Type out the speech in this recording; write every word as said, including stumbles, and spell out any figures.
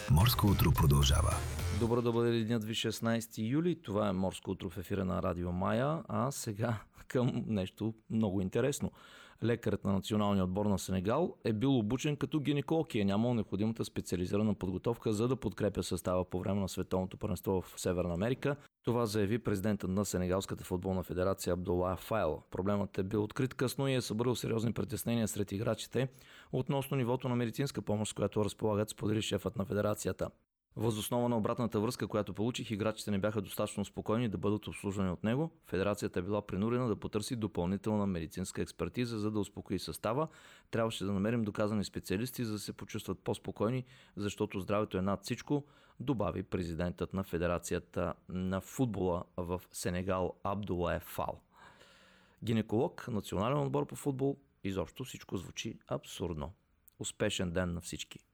Морско утро продължава. Добро да бъде денят ви, шестнайсети юли. Това е Морско утро в ефира на Радио Мая. А сега към нещо много интересно. Лекарът на националния отбор на Сенегал е бил обучен като гинеколог и е нямал необходимата специализирана подготовка, за да подкрепя състава по време на световното първенство в Северна Америка. Това заяви президентът на Сенегалската футболна федерация Абдулаи Файл. Проблемът е бил открит късно и е събудил сериозни притеснения сред играчите относно нивото на медицинска помощ, с която разполагат, сподели шефът на федерацията. Въз основа на обратната връзка, която получих, играчите не бяха достатъчно спокойни да бъдат обслужвани от него. Федерацията е била принудена да потърси допълнителна медицинска експертиза, за да успокои състава. Трябваше да намерим доказани специалисти, за да се почувстват по-спокойни, защото здравето е над всичко, добави президентът на Федерацията на футбола в Сенегал Абдулаи Файл. Гинеколог, национален отбор по футбол, изобщо всичко звучи абсурдно. Успешен ден на всички!